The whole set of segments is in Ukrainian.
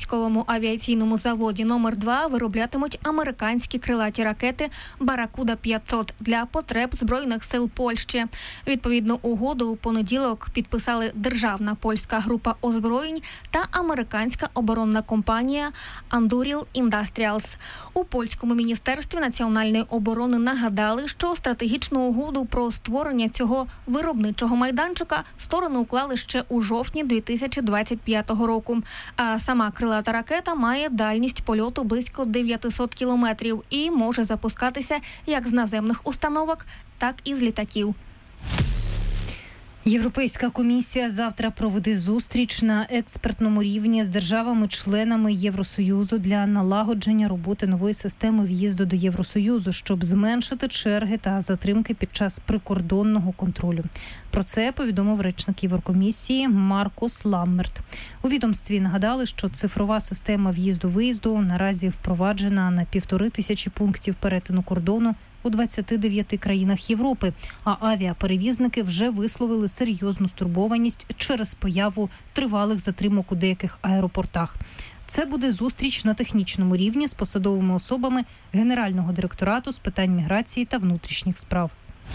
військовому авіаційному заводі номер 2 вироблятимуть американські крилаті ракети «Баракуда-500» для потреб Збройних сил Польщі. Відповідну угоду у понеділок підписали державна польська група озброєнь та американська оборонна компанія Anduril Industrials. У польському міністерстві національної оборони нагадали, що стратегічну угоду про створення цього виробничого майданчика сторони уклали ще у жовтні 2025 року. А сама крилата ракета має дальність польоту близько 900 кілометрів і може запускатися як з наземних установок, так і з літаків. Європейська комісія завтра проведе зустріч на експертному рівні з державами-членами Євросоюзу для налагодження роботи нової системи в'їзду до Євросоюзу, щоб зменшити черги та затримки під час прикордонного контролю. Про це повідомив речник Єврокомісії Маркус Ламмерт. У відомстві нагадали, що цифрова система в'їзду-виїзду наразі впроваджена на 1500 пунктів перетину кордону у 29 країнах Європи, а авіаперевізники вже висловили серйозну стурбованість через появу тривалих затримок у деяких аеропортах. Це буде зустріч на технічному рівні з посадовими особами Генерального директорату з питань міграції та внутрішніх справ.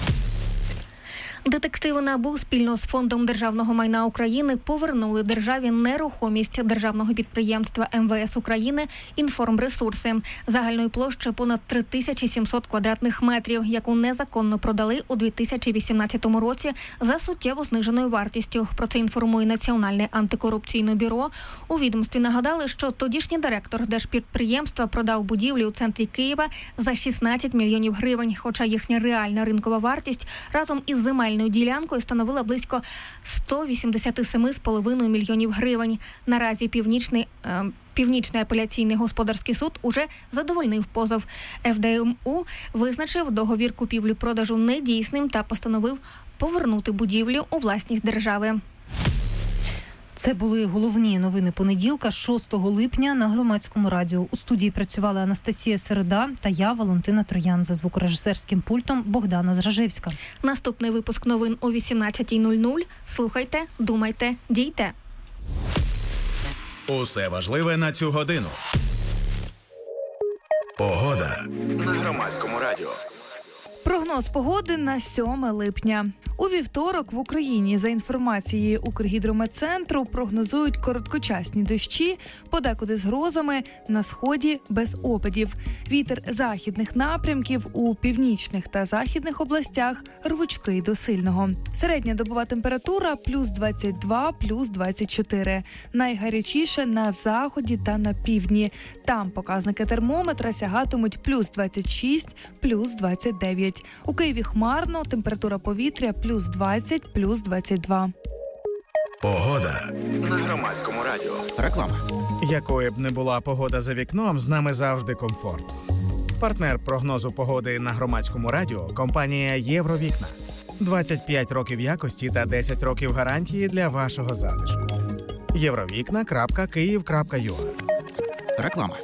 Детективи НАБУ спільно з Фондом державного майна України повернули державі нерухомість державного підприємства МВС України «Інформресурси» загальною площею понад 3700 квадратних метрів, яку незаконно продали у 2018 році за суттєво зниженою вартістю. Про це інформує Національне антикорупційне бюро. У відомстві нагадали, що тодішній директор держпідприємства продав будівлю у центрі Києва за 16 мільйонів гривень, хоча їхня реальна ринкова вартість разом із земельною ділянкою становила близько 187,5 мільйонів гривень. Наразі Північний апеляційний господарський суд уже задовольнив позов. ФДМУ визначив договір купівлі-продажу недійсним та постановив повернути будівлю у власність держави. Це були головні новини понеділка, 6 липня на Громадському радіо. У студії працювали Анастасія Середа та я, Валентина Троян, за звукорежисерським пультом Богдана Зражевська. Наступний випуск новин о 18:00. Слухайте, думайте, дійте. Усе важливе на цю годину. Погода на Громадському радіо. Прогноз погоди на 7 липня. У вівторок в Україні, за інформацією Укргідрометцентру, прогнозують короткочасні дощі, подекуди з грозами, на сході без опадів. Вітер західних напрямків у північних та західних областях рвучкий до сильного. Середня добова температура плюс 22, плюс 24. Найгарячіше на заході та на півдні. Там показники термометра сягатимуть плюс 26, плюс 29. У Києві хмарно, температура повітря плюс 20, плюс 22. Погода на Громадському радіо. Реклама. Якою б не була погода за вікном, з нами завжди комфорт. Партнер прогнозу погоди на Громадському радіо – компанія «Євровікна». 25 років якості та 10 років гарантії для вашого затишку. Євровікна.Київ.ua. Реклама.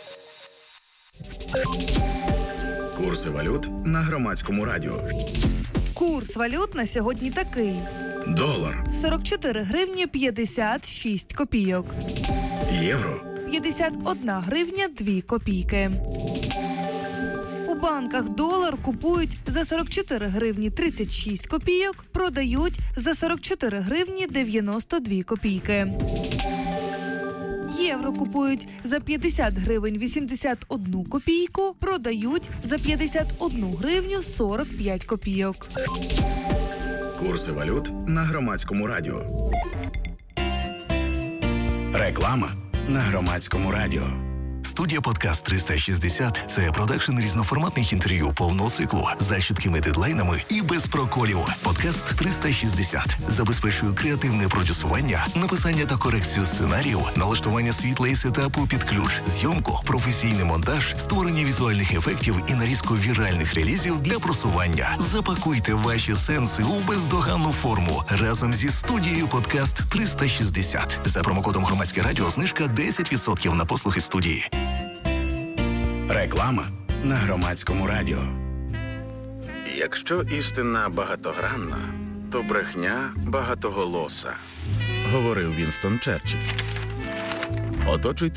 Курси валют на Громадському радіо. Курс валют на сьогодні такий. Долар 44 гривні 56 копійок. Євро 51 гривня 2 копійки. У банках долар купують за 44 гривні 36 копійок, продають за 44 гривні 92 копійки. Євро купують за 50 гривень 81 копійку, продають за 51 гривню 45 копійок. Курси валют на Громадському радіо. Реклама на Громадському радіо. Студія «Подкаст 360» – це продакшн різноформатних інтерв'ю повного циклу за чіткими дедлайнами і без проколів. «Подкаст 360» забезпечує креативне продюсування, написання та корекцію сценаріїв, налаштування світла і сетапу під ключ, зйомку, професійний монтаж, створення візуальних ефектів і нарізку віральних релізів для просування. Запакуйте ваші сенси у бездоганну форму разом зі студією «Подкаст 360». За промокодом «Громадське радіо» знижка 10% на послуги студії. Реклама на Громадському радіо. Якщо істина багатогранна, то брехня багатоголоса, говорив Вінстон Черчилль. Оточуйте